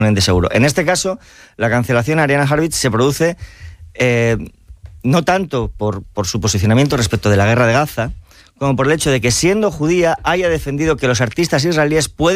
seguro. En este caso, la cancelación a Ariana Harbich se produce no tanto por su posicionamiento respecto de la guerra de Gaza, como por el hecho de que, siendo judía, haya defendido que los artistas israelíes pueden